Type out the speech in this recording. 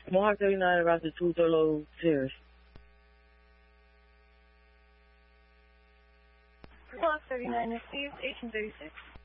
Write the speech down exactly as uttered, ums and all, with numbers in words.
Mohawk thirty-nine about the two Thurlow Terrace. Mohawk thirty-nine, received, eighteen thirty-six.